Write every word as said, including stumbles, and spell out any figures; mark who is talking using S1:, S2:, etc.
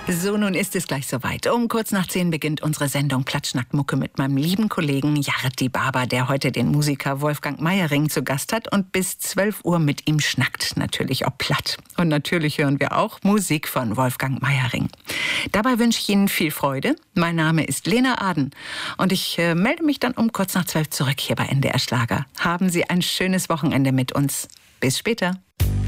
S1: So, nun ist es gleich soweit. Um kurz nach zehn beginnt unsere Sendung Platschnack-Mucke mit meinem lieben Kollegen Jardi Barber, der heute den Musiker Wolfgang Meyering zu Gast hat und bis zwölf Uhr mit ihm schnackt. Natürlich auch platt. Und natürlich hören wir auch Musik von Wolfgang Meyering. Dabei wünsche ich Ihnen viel Freude. Mein Name ist Lena Aden und ich äh, melde mich dann um kurz nach zwölf zurück hier bei N D R Schlager. Haben Sie ein schönes Wochenende mit uns. Bis später.